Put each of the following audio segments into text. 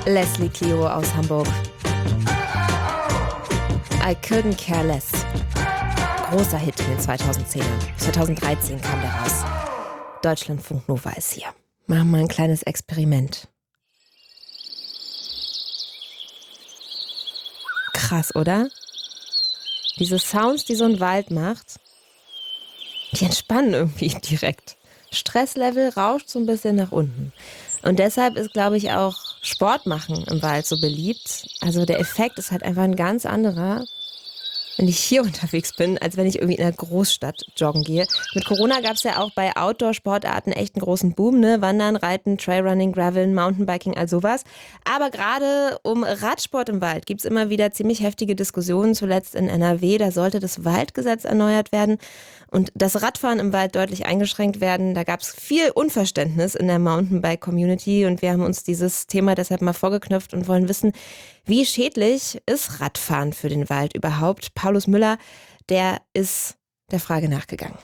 Leslie Clio aus Hamburg. I Couldn't Care Less. Großer Hit in den 2010ern. 2013 kam der raus. Deutschlandfunk Nova ist hier. Machen wir ein kleines Experiment. Krass, oder? Diese Sounds, die so ein Wald macht, die entspannen irgendwie direkt. Stresslevel rauscht so ein bisschen nach unten. Und deshalb ist, glaube ich, auch Sport machen im Wald so beliebt. Also der Effekt ist halt einfach ein ganz anderer, wenn ich hier unterwegs bin, als wenn ich irgendwie in einer Großstadt joggen gehe. Mit Corona gab es ja auch bei Outdoor-Sportarten echt einen großen Boom, ne? Wandern, Reiten, Trailrunning, Graveln, Mountainbiking, all sowas. Aber gerade um Radsport im Wald gibt es immer wieder ziemlich heftige Diskussionen, zuletzt in NRW. Da sollte das Waldgesetz erneuert werden und das Radfahren im Wald deutlich eingeschränkt werden. Da gab es viel Unverständnis in der Mountainbike-Community und wir haben uns dieses Thema deshalb mal vorgeknöpft und wollen wissen, wie schädlich ist Radfahren für den Wald überhaupt? Paulus Müller, der ist der Frage nachgegangen.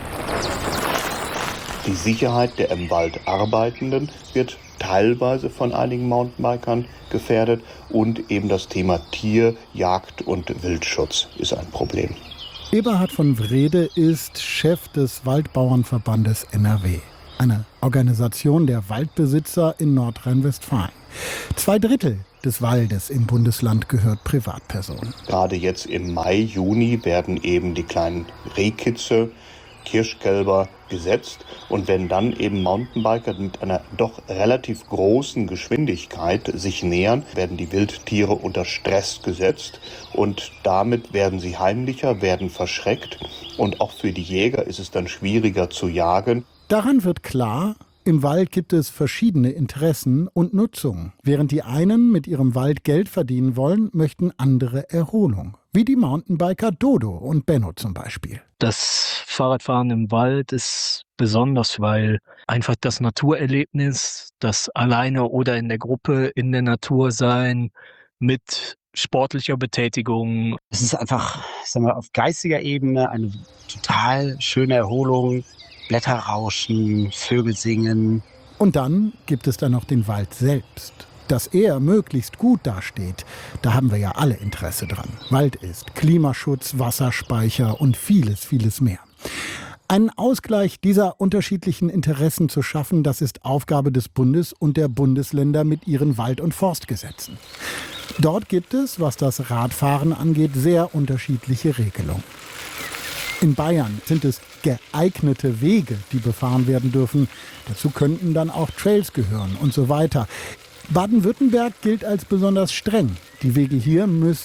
Die Sicherheit der im Wald Arbeitenden wird teilweise von einigen Mountainbikern gefährdet und eben das Thema Tier-, Jagd- und Wildschutz ist ein Problem. Eberhard von Wrede ist Chef des Waldbauernverbandes NRW, eine Organisation der Waldbesitzer in Nordrhein-Westfalen. 2/3 des Waldes im Bundesland gehört Privatpersonen. Gerade jetzt im Mai, Juni werden eben die kleinen Rehkitze, Kirschkälber gesetzt. Und wenn dann eben Mountainbiker mit einer doch relativ großen Geschwindigkeit sich nähern, werden die Wildtiere unter Stress gesetzt. Und damit werden sie heimlicher, werden verschreckt. Und auch für die Jäger ist es dann schwieriger zu jagen. Daran wird klar, im Wald gibt es verschiedene Interessen und Nutzungen. Während die einen mit ihrem Wald Geld verdienen wollen, möchten andere Erholung. Wie die Mountainbiker Dodo und Benno zum Beispiel. Das Fahrradfahren im Wald ist besonders, weil einfach das Naturerlebnis, das alleine oder in der Gruppe in der Natur sein, mit sportlicher Betätigung. Es ist einfach, sagen wir, auf geistiger Ebene eine total schöne Erholung. Blätter rauschen, Vögel singen. Und dann gibt es da noch den Wald selbst. Dass er möglichst gut dasteht, da haben wir ja alle Interesse dran. Wald ist Klimaschutz, Wasserspeicher und vieles, vieles mehr. Einen Ausgleich dieser unterschiedlichen Interessen zu schaffen, das ist Aufgabe des Bundes und der Bundesländer mit ihren Wald- und Forstgesetzen. Dort gibt es, was das Radfahren angeht, sehr unterschiedliche Regelungen. In Bayern sind es geeignete Wege, die befahren werden dürfen. Dazu könnten dann auch Trails gehören und so weiter. Baden-Württemberg gilt als besonders streng. Die Wege hier müssen